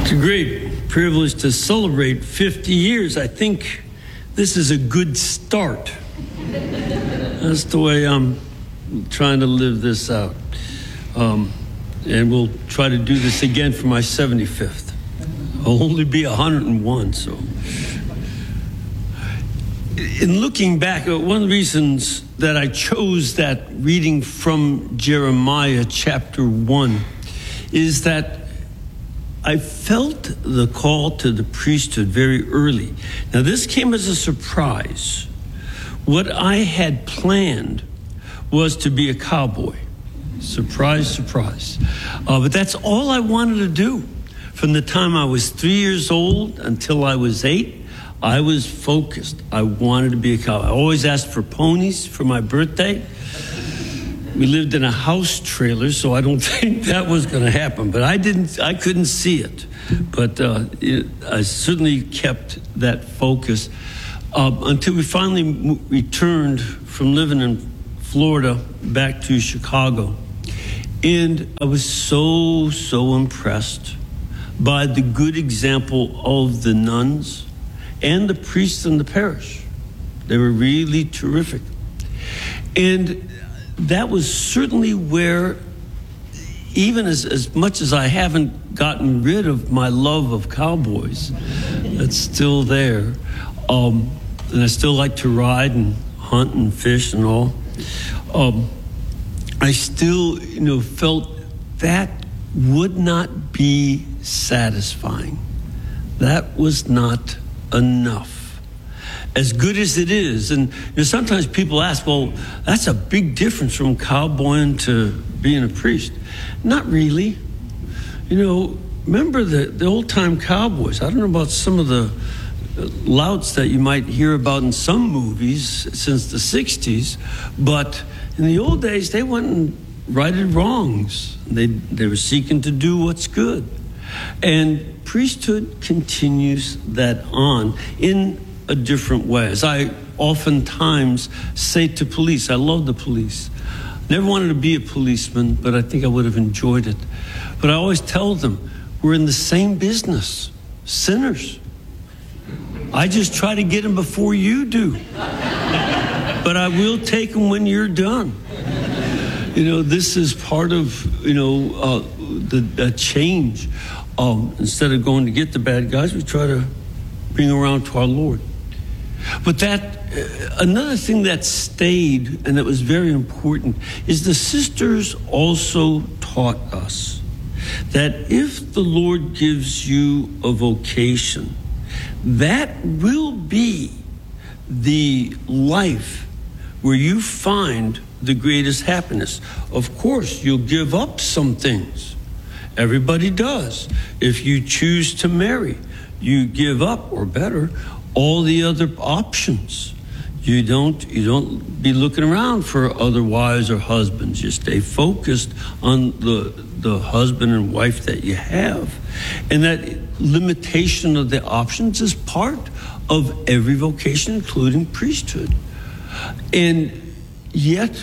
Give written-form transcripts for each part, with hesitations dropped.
It's a great privilege to celebrate 50 years. I think this is a good start. That's the way I'm trying to live this out. And we'll try to do this again for my 75th. I'll only be 101, so. In looking back, one of the reasons that I chose that reading from Jeremiah chapter 1 is that I felt the call to the priesthood very early. Now, this came as a surprise. What I had planned was to be a cowboy. Surprise, surprise. But that's all I wanted to do. From the time I was 3 years old until I was 8, I was focused. I wanted to be a cowboy. I always asked for ponies for my birthday. We lived in a house trailer, so I don't think that was going to happen. But I couldn't see it. But I certainly kept that focus until we finally returned from living in Florida back to Chicago. And I was so impressed by the good example of the nuns and the priests in the parish. They were really terrific. And that was certainly where, even as much as I haven't gotten rid of my love of cowboys, it's still there. And I still like to ride and hunt and fish and all. I still, felt that would not be satisfying. That was not enough. As good as it is, and sometimes people ask, well, that's a big difference from cowboying to being a priest. Not really. Remember the old-time cowboys. I don't know about some of the louts that you might hear about in some movies since the 60s, but in the old days, they went and righted wrongs. They were seeking to do what's good. And priesthood continues that on in a different way. As I oftentimes say to police, I love the police. Never wanted to be a policeman, but I think I would have enjoyed it. But I always tell them, we're in the same business, sinners. I just try to get them before you do. But I will take them when you're done. This is part of, the change. Instead of going to get the bad guys, we try to bring around to our Lord. But another thing that stayed and that was very important is the sisters also taught us that if the Lord gives you a vocation, that will be the life where you find the greatest happiness. Of course, you'll give up some things. Everybody does. If you choose to marry, you give up, or better, all the other options. You don't be looking around for other wives or husbands. You stay focused on the husband and wife that you have. And that limitation of the options is part of every vocation, including priesthood. And yet,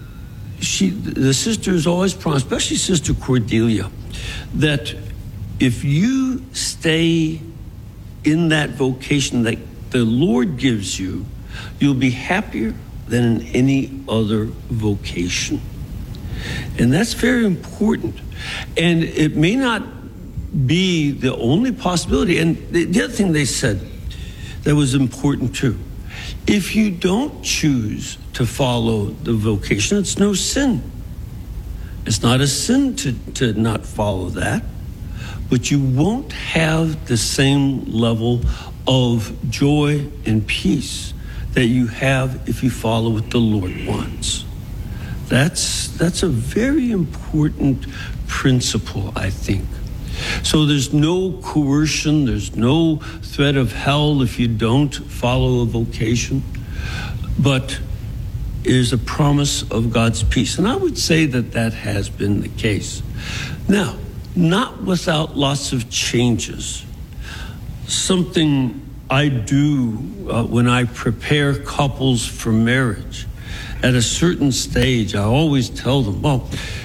the sisters always promised, especially Sister Cordelia, that if you stay in that vocation that the Lord gives you, you'll be happier than in any other vocation. And that's very important. And it may not be the only possibility. And the other thing they said that was important too, if you don't choose to follow the vocation, it's no sin. It's not a sin to not follow that, but you won't have the same level of joy and peace that you have if you follow what the Lord wants. That's a very important principle, I think. So there's no coercion, there's no threat of hell if you don't follow a vocation, but is a promise of God's peace. And I would say that has been the case. Now, not without lots of changes. Something I do when I prepare couples for marriage, at a certain stage, I always tell them, well,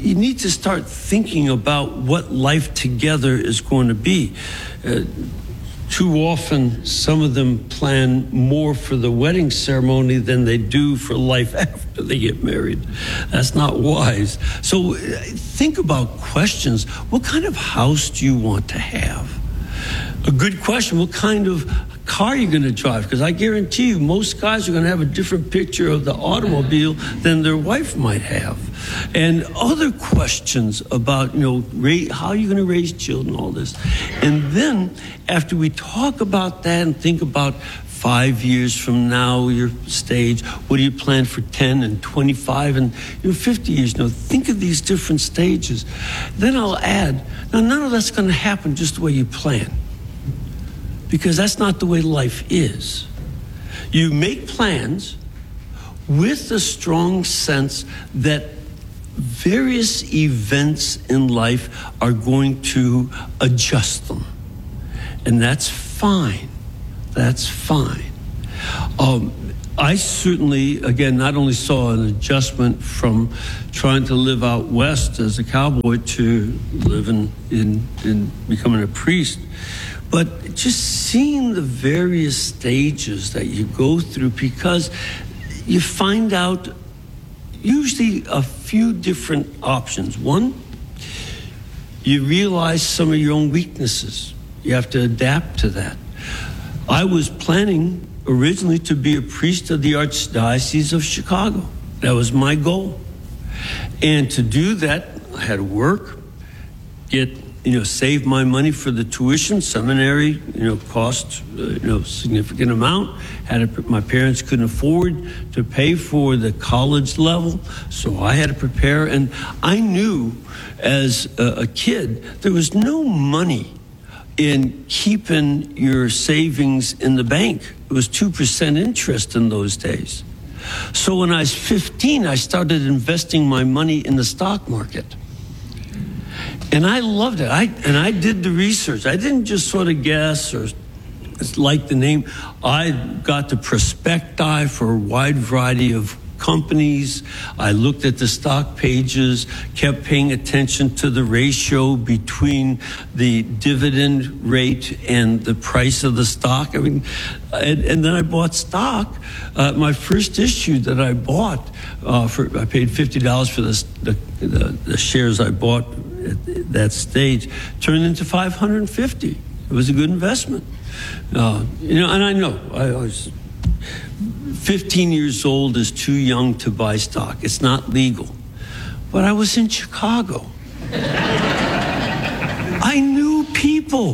you need to start thinking about what life together is going to be. Too often, some of them plan more for the wedding ceremony than they do for life after they get married. That's not wise. So think about questions. What kind of house do you want to have? A good question, what kind of car are you going to drive? Because I guarantee you, most guys are going to have a different picture of the automobile than their wife might have. And other questions about, how are you going to raise children, all this. And then after we talk about that and think about 5 years from now, your stage, what do you plan for 10 and 25 and 50 years? Think of these different stages. Then I'll add, now none of that's going to happen just the way you plan, because that's not the way life is. You make plans with a strong sense that various events in life are going to adjust them. And that's fine. That's fine. I certainly, again, not only saw an adjustment from trying to live out west as a cowboy to living in becoming a priest, but just seeing the various stages that you go through, because you find out usually a few different options. One, you realize some of your own weaknesses. You have to adapt to that. I was planning originally to be a priest of the Archdiocese of Chicago. That was my goal. And to do that, I had to work, save my money for the tuition. Seminary, cost, significant amount. My parents couldn't afford to pay for the college level, so I had to prepare. And I knew as a kid, there was no money in keeping your savings in the bank. It was 2% interest in those days. So when I was 15, I started investing my money in the stock market. And I loved it. I did the research. I didn't just sort of guess or like the name. I got the prospecti for a wide variety of companies. I looked at the stock pages, kept paying attention to the ratio between the dividend rate and the price of the stock. And then I bought stock. My first issue that I bought, I paid $50 for the shares I bought at that stage, turned into $550. It was a good investment. And I know I was 15 years old is too young to buy stock. It's not legal. But I was in Chicago. I knew people.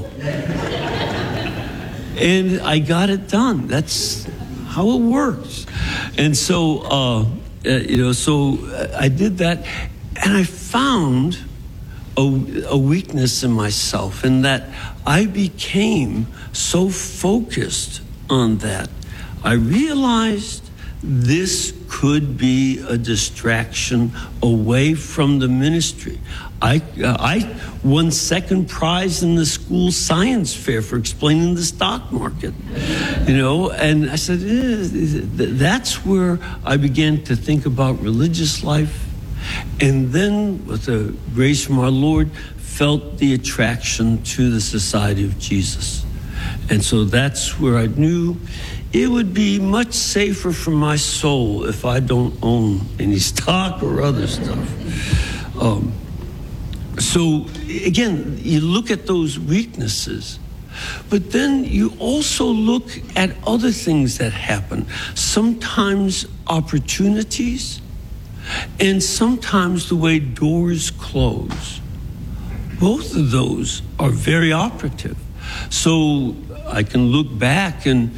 And I got it done. That's how it works. And so, so I did that. And I found a weakness in myself, in that I became so focused on that. I realized this could be a distraction away from the ministry. I won second prize in the school science fair for explaining the stock market, and I said, that's where I began to think about religious life. And then, with the grace from our Lord, felt the attraction to the Society of Jesus. And so that's where I knew it would be much safer for my soul if I don't own any stock or other stuff. So again, you look at those weaknesses, but then you also look at other things that happen. Sometimes opportunities, and sometimes the way doors close. Both of those are very operative. So I can look back and,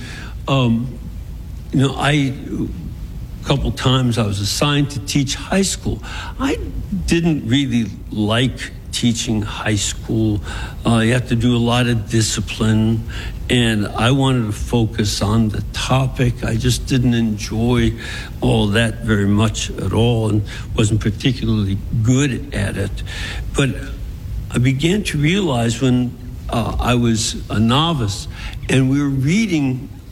a couple times I was assigned to teach high school. I didn't really like teaching high school. You have to do a lot of discipline, and I wanted to focus on the topic. I just didn't enjoy all that very much at all, and wasn't particularly good at it. But I began to realize when I was a novice and we were reading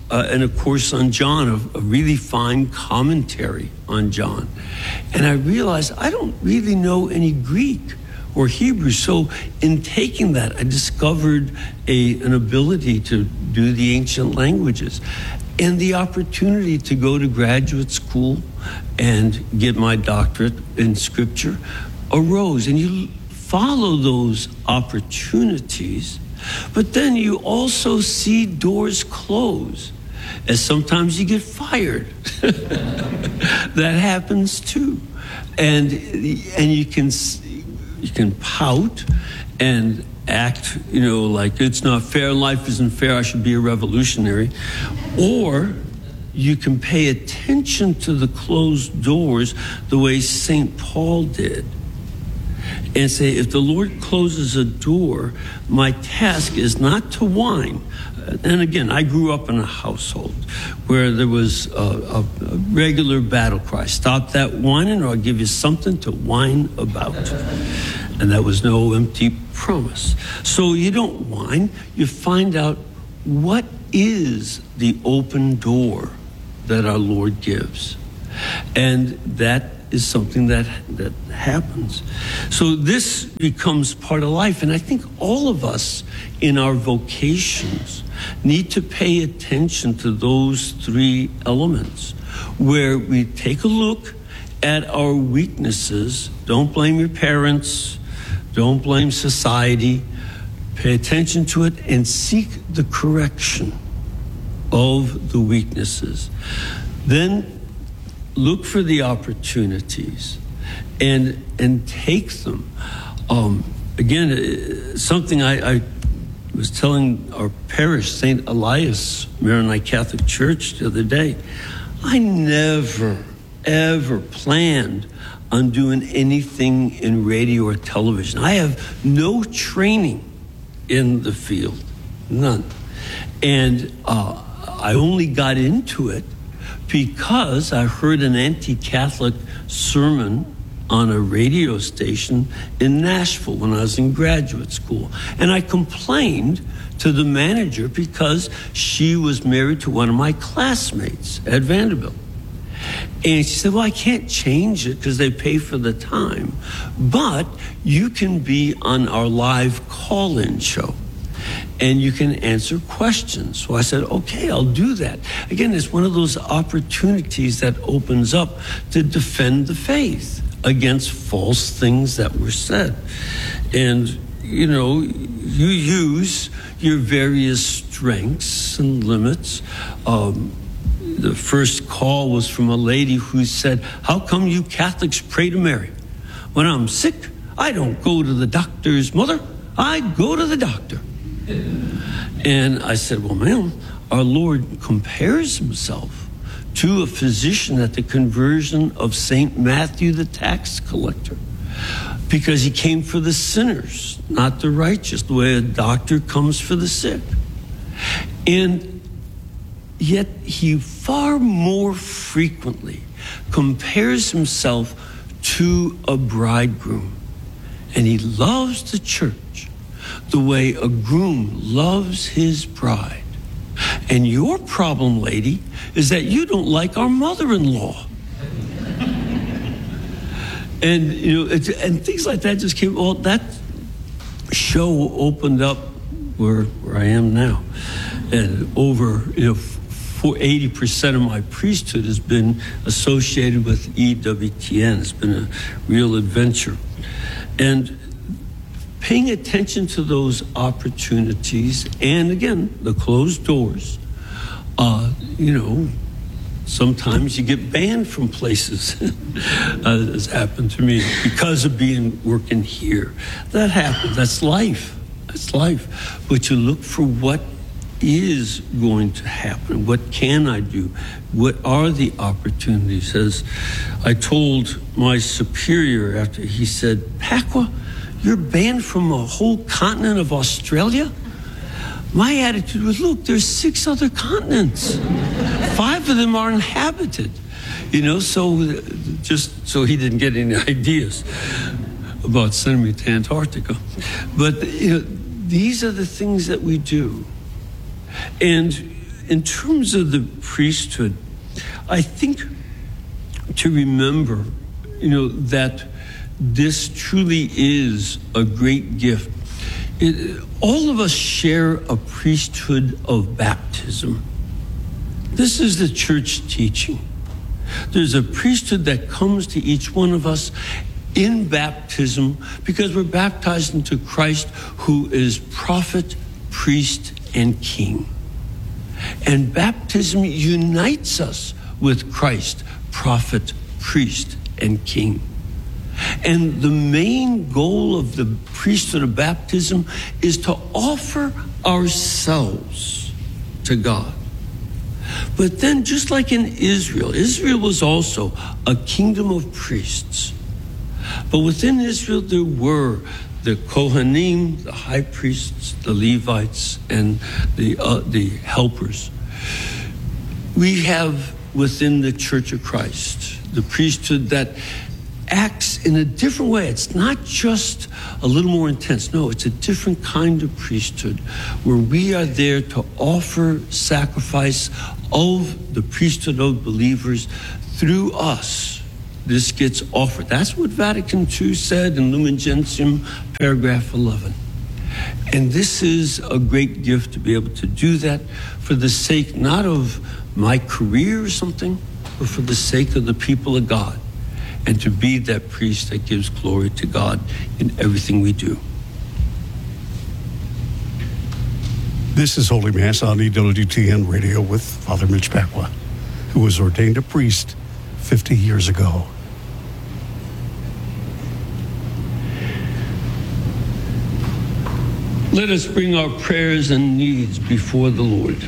and a course on John, a really fine commentary on John. And I realized I don't really know any Greek or Hebrew. So in taking that, I discovered an ability to do the ancient languages. And the opportunity to go to graduate school and get my doctorate in Scripture arose. And you follow those opportunities, but then you also see doors close, as sometimes you get fired. That happens too. And you can pout and act, like it's not fair, life isn't fair, I should be a revolutionary. Or you can pay attention to the closed doors the way St. Paul did and say, if the Lord closes a door, my task is not to whine. And again, I grew up in a household where there was a regular battle cry. Stop that whining or I'll give you something to whine about. And that was no empty promise. So you don't whine. You find out what is the open door that our Lord gives. And that is something that happens. So this becomes part of life. And I think all of us in our vocations need to pay attention to those three elements, where we take a look at our weaknesses. Don't blame your parents. Don't blame society. Pay attention to it and seek the correction of the weaknesses. Then look for the opportunities and take them. Again, something I was telling our parish, St. Elias Maronite Catholic Church, the other day. I never, ever planned on doing anything in radio or television. I have no training in the field, none. And I only got into it because I heard an anti-Catholic sermon on a radio station in Nashville when I was in graduate school. And I complained to the manager because she was married to one of my classmates at Vanderbilt. And she said, well, I can't change it because they pay for the time, but you can be on our live call-in show and you can answer questions. So I said, okay, I'll do that. Again, it's one of those opportunities that opens up to defend the faith against false things that were said. And, you use your various strengths and limits. The first call was from a lady who said, how come you Catholics pray to Mary? When I'm sick, I don't go to the doctor's mother, I go to the doctor. And I said, well, ma'am, our Lord compares himself to a physician at the conversion of St. Matthew the tax collector, because he came for the sinners, not the righteous, the way a doctor comes for the sick. And yet he far more frequently compares himself to a bridegroom. And he loves the church the way a groom loves his bride. And your problem, lady, is that you don't like our mother-in-law. And, and things like that just came. Well, that show opened up where I am now. And over, 80% of my priesthood has been associated with EWTN. It's been a real adventure. And paying attention to those opportunities, and again, the closed doors. Sometimes you get banned from places, as happened to me, because of working here. That happens. That's life. That's life. But you look for what is going to happen. What can I do? What are the opportunities? As I told my superior after, he said, Pacwa, you're banned from a whole continent of Australia? My attitude was, look, there's 6 other continents. 5 of them are inhabited. So just so he didn't get any ideas about sending me to Antarctica. But, these are the things that we do. And in terms of the priesthood, I think to remember, that this truly is a great gift. All of us share a priesthood of baptism. This is the church teaching. There's a priesthood that comes to each one of us in baptism because we're baptized into Christ, who is prophet, priest, and king. And baptism unites us with Christ, prophet, priest, and king. And the main goal of the priesthood of baptism is to offer ourselves to God. But then, just like in Israel was also a kingdom of priests. But within Israel, there were the Kohanim, the high priests, the Levites, and the helpers. We have within the Church of Christ the priesthood that acts in a different way. It's not just a little more intense. No, it's a different kind of priesthood where we are there to offer sacrifice of the priesthood of believers through us. This gets offered. That's what Vatican II said in Lumen Gentium, paragraph 11. And this is a great gift to be able to do that for the sake not of my career or something, but for the sake of the people of God, and to be that priest that gives glory to God in everything we do. This is Holy Mass on EWTN Radio with Father Mitch Pacwa, who was ordained a priest 50 years ago. Let us bring our prayers and needs before the Lord.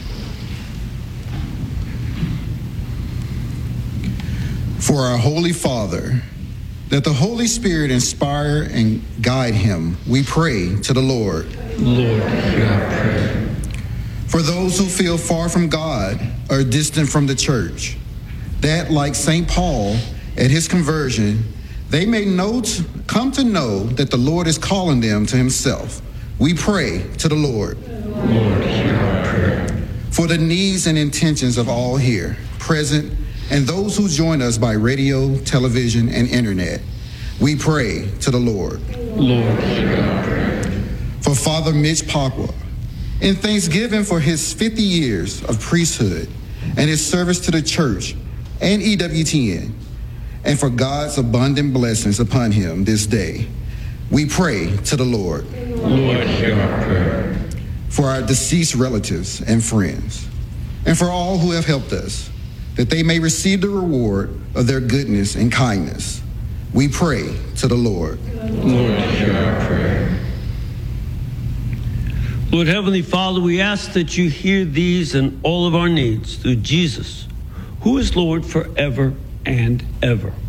For our Holy Father, that the Holy Spirit inspire and guide him, we pray to the Lord. Lord, hear our prayer. For those who feel far from God or distant from the church, that, like St. Paul at his conversion, they may come to know that the Lord is calling them to himself. We pray to the Lord. Lord, hear our prayer. For the needs and intentions of all here, present, and those who join us by radio, television, and internet, we pray to the Lord. Lord, hear our prayer. For Father Mitch Pacwa, in thanksgiving for his 50 years of priesthood and his service to the church and EWTN, and for God's abundant blessings upon him this day, we pray to the Lord. Lord, hear our prayer. For our deceased relatives and friends, and for all who have helped us, that they may receive the reward of their goodness and kindness, we pray to the Lord. Lord, hear our prayer. Lord Heavenly Father, we ask that you hear these and all of our needs through Jesus, who is Lord forever and ever.